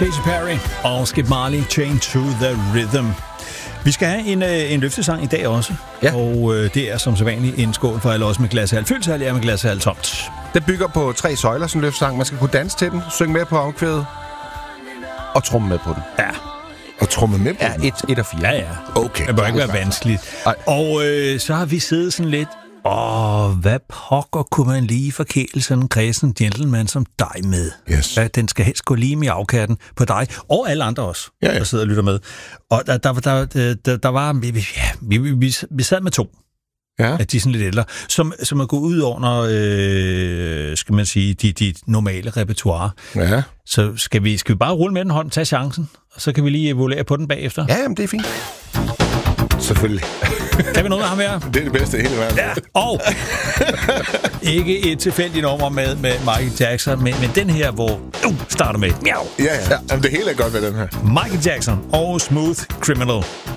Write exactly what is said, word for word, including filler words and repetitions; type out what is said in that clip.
Katy Perry og Skip Marley, Chain to the Rhythm. Vi skal have en, en løftesang i dag også, ja. Og øh, det er som sædvanligt en skål for alle os med glas halvt fyldt, eller med glas halvt tomt. Det bygger på tre søjler, sådan en løftesang. Man skal kunne danse til den, synge med på omkvædet og tromme med på den. Ja. Og tromme med på ja, den? et, et og fire. Ja, ja. Okay. Det bør ikke være vanskeligt. Ej. Og øh, så har vi siddet sådan lidt, åh, hvad pokker kunne man lige forkæle sådan en kredsen gentleman som dig med? Yes. Ja, den skal helst gå lige med afkatten på dig, og alle andre også, ja, ja. der sidder og lytter med. Og der, der, der, der, der var, ja, vi, vi, vi sad med to, ja. at de er sådan lidt ældre, som, som er gået ud under, øh, skal man sige, de, de normale repertoire. Ja. Så skal vi, skal vi bare rulle med den hånd, tage chancen, og så kan vi lige evaluere på den bagefter. Ja, jamen, det er fint. Selvfølgelig. Kan vi noget med ham her? Det er det bedste i hele verden. Ja, og ikke et tilfældigt nummer med, med Michael Jackson, men, men den her, hvor du uh, starter med miau. Ja, ja. ja. Jamen, det hele er godt ved den her. Michael Jackson og Smooth Criminal.